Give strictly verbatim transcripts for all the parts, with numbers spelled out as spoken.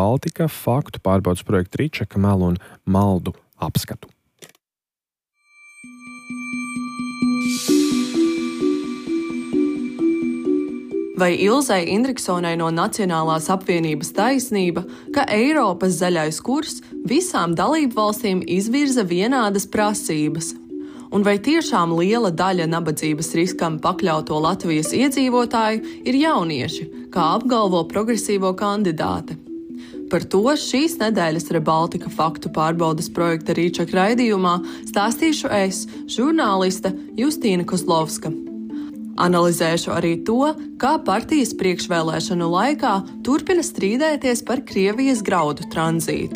Baltika faktu pārbaudas projekta Ričeka melu un maldu apskatu. Vai Ilzei Indriksonai no Nacionālās apvienības taisnība, ka Eiropas zaļais kurs visām dalību valstīm izvirza vienādas prasības? Un vai tiešām liela daļa nabadzības riskam pakļauto Latvijas iedzīvotāju ir jaunieši, kā apgalvo progresīvo kandidāte? Par to šīs nedēļas Rebaltika faktu pārbaudas projekta Ričeka raidījumā stāstīšu es, žurnāliste Justīna Kozlovska. Analizēšu arī to, kā partijas priekšvēlēšanu laikā turpina strīdēties par Krievijas graudu tranzītu.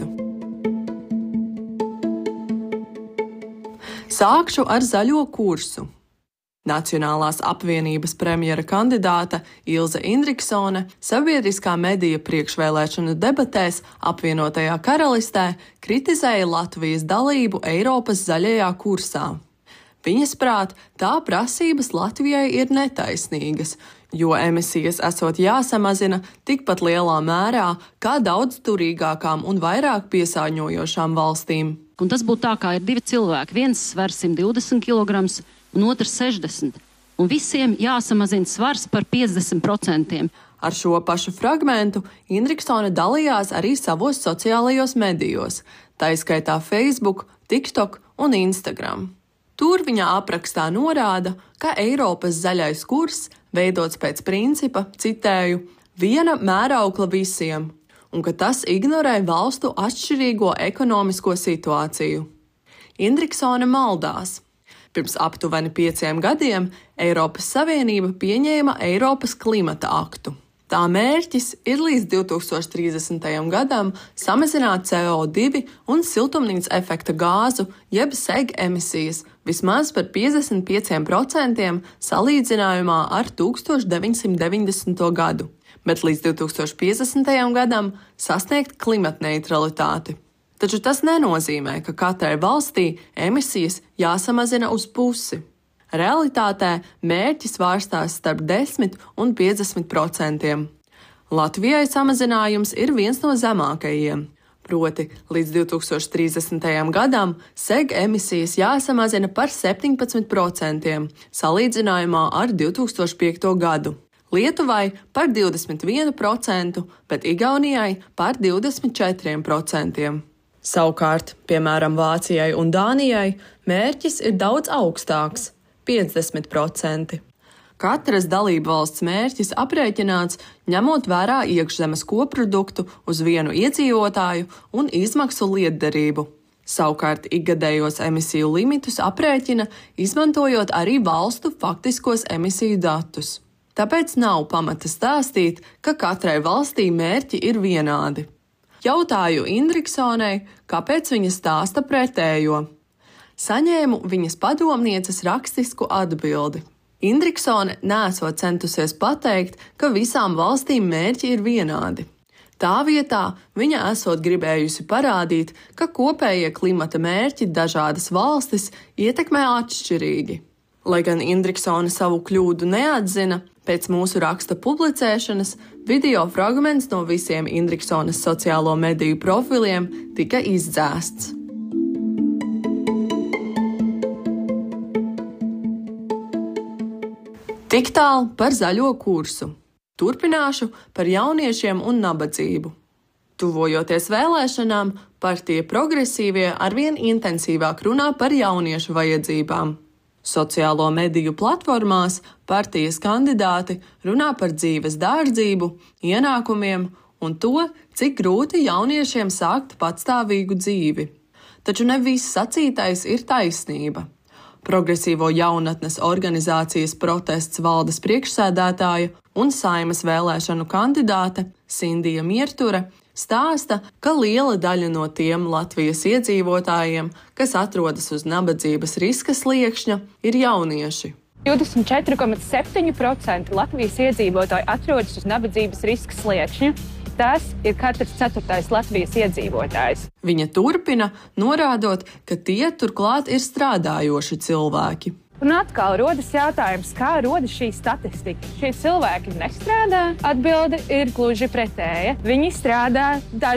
Sākšu ar zaļo kursu. Nacionālās apvienības premjera kandidāte Ilze Indriksone sabiedriskā medija priekšvēlēšanu debatēs apvienotajā karalistē kritizēja Latvijas dalību Eiropas zaļajā kursā. Viņas prāt, tā prasības Latvijai ir netaisnīgas, jo emisijas esot jāsamazina tikpat lielā mērā kā daudz turīgākām un vairāk piesārņojošām valstīm. Un tas būtu tā, kā ir divi cilvēki. Viens sver simt divdesmit kilogramus un otrs sešdesmit. Un visiem jāsamazina svars par piecdesmit procentiem. Ar šo pašu fragmentu Indriksone dalījās arī savos sociālajos medijos, taiskaitā Facebook, TikTok un Instagram. Tur viņa aprakstā norāda, ka Eiropas zaļais kurs veidots pēc principa, citēju, viena mēraukla visiem, un ka tas ignorē valstu atšķirīgo ekonomisko situāciju. Indriksone maldās. Pirms aptuveni pieciem gadiem Eiropas Savienība pieņēma Eiropas klimata aktu. Tā mērķis ir līdz divi tūkstoši trīsdesmitajam gadam samazināt C O divi un siltumnīcas efekta gāzu, jeb seg emisijas, vismaz par piecdesmit pieciem procentiem salīdzinājumā ar deviņdesmit deviņdesmito gadu, bet līdz divi tūkstoši piecdesmitajam gadam sasniegt klimatneitralitāti. Taču tas nenozīmē, ka katrai valstī emisijas jāsamazina uz pusi. Realitātē mērķis vārstās starp desmit un piecdesmit procentiem. Latvijai samazinājums ir viens no zemākajiem, proti līdz divi tūkstoši trīsdesmitajam gadam seg emisijas jāsamazina par septiņpadsmit procentiem, salīdzinājumā ar divi tūkstoši piekto gadu. Lietuvai par divdesmit vienu procentu, bet Igaunijai par divdesmit četriem procentiem. Savukārt, piemēram, Vācijai un Dānijai mērķis ir daudz augstāks – piecdesmit procenti. Katras dalībvalsts mērķis aprēķināts ņemot vērā iekšzemes koproduktu uz vienu iedzīvotāju un izmaksu lietderību. Savukārt ikgadējos emisiju limitus aprēķina, izmantojot arī valstu faktiskos emisiju datus. Tāpēc nav pamata stāstīt, ka katrai valstī mērķi ir vienādi. Jautāju Indriksonei, kāpēc viņa stāsta pretējo. Saņēmu viņas padomnieces rakstisku atbildi. Indriksone nesot centusies pateikt, ka visām valstīm mērķi ir vienādi. Tā vietā viņa esot gribējusi parādīt, ka kopējie klimata mērķi dažādas valstis ietekmē atšķirīgi. Lai gan Indriksone savu kļūdu neatzina, pēc mūsu raksta publicēšanas video fragments no visiem Indriksones sociālo mediju profiliem tika izdzēsts. Tik tālu par zaļo kursu. Turpināšu par jauniešiem un nabadzību. Tuvojoties vēlēšanām, partija progresīvie arvien intensīvāk runā par jauniešu vajadzībām. Sociālo mediju platformās partijas kandidāti runā par dzīves dārdzību, ienākumiem un to, cik grūti jauniešiem sākt patstāvīgu dzīvi. Taču ne viss sacītais ir taisnība. Progresīvo jaunatnes organizācijas protests valdes priekšsēdētāja un Saeimas vēlēšanu kandidāte Sindija Mierture stāsta, ka liela daļa no tiem Latvijas iedzīvotājiem, kas atrodas uz nabadzības riska sliekšņa, ir jaunieši. divdesmit četri komats septiņi procenti Latvijas iedzīvotāji atrodas uz nabadzības riska sliekšņa. Tas ir katrs ceturtais Latvijas iedzīvotājs. Viņa turpina, norādot, ka tie turklāt ir strādājoši cilvēki. Un atkal rodas jautājums, kā rodas šī statistika. Šie cilvēki nestrādā? Atbilde ir gluži pretēja. Viņi strādā